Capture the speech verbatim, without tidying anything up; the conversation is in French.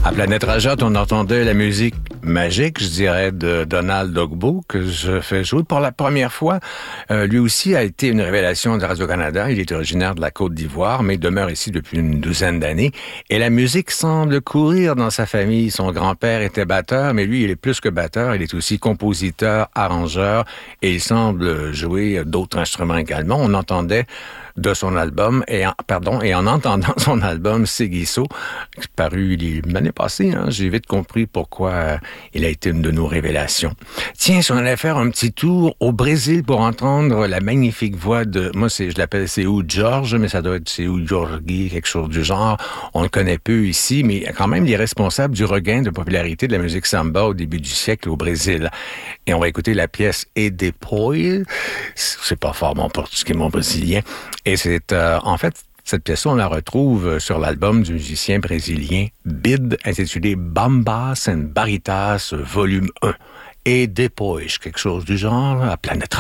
À Planète Rajotte, on entendait la musique magique, je dirais, de Donald Ogbo, que je fais jouer pour la première fois. Euh, lui aussi a été une révélation de Radio-Canada. Il est originaire de la Côte d'Ivoire, mais demeure ici depuis une douzaine d'années. Et la musique semble courir dans sa famille. Son grand-père était batteur, mais lui, il est plus que batteur. Il est aussi compositeur, arrangeur, et il semble jouer d'autres instruments également. On entendait de son album, et en, pardon, et en entendant son album Seguiso, paru l'année passée, hein, j'ai vite compris pourquoi euh, il a été une de nos révélations. Tiens, si on allait faire un petit tour au Brésil pour entendre la magnifique voix de, moi c'est, je l'appelle Seu Jorge, mais ça doit être Seu Jorge, quelque chose du genre. On le connaît peu ici, mais quand même, il est responsable du regain de popularité de la musique samba au début du siècle au Brésil. Et on va écouter la pièce E Depois. C'est pas fort mon portugais, mon brésilien. Et c'est, euh, en fait, cette pièce-là, on la retrouve sur l'album du musicien brésilien Bid, intitulé Bambas and Baritas, volume un. Et Depois, quelque chose du genre, à Planète